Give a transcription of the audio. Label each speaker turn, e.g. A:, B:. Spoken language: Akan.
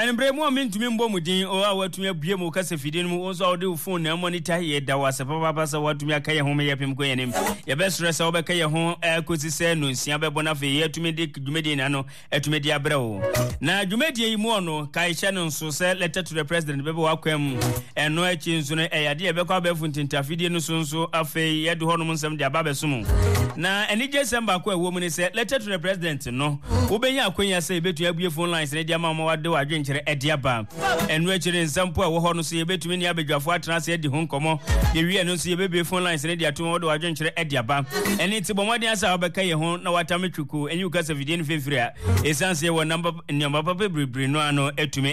A: Embre mo mentumi mbo mudin o a watumi abue mo kasa fidin mu onso a ode phone na monitor ye da wase papa sa watumi akaye ho me yapem ko yenim ye be stress a obeka ye ho kosi se no nsia be bona fe ye atumi de dwumedi na no atumi de abrawo na dwumedi yi mu ono kai hye no nso se letter to the president be wakwam eno achi nso no eyade ye be kwa be funtinta fidin no so afi ye de ho no nsem de aba be sumu na eni December ko ewo mu ne se letter to the president no obenya akwanya se betu abue phone lines ne de ama mo wade wadwe nkere ediaba enu akire nsampo a wo ho no so ye betumi ni abedwafo atena se edi ho nkomo ye wie no so ye bebe phone lines ne de atom wode wadwe nkere ediaba eni ti bomwade asa obeka ye ho na watamtwuku eni ukasa video no fefiri a esanse ye wo number papa bebre no ano etumi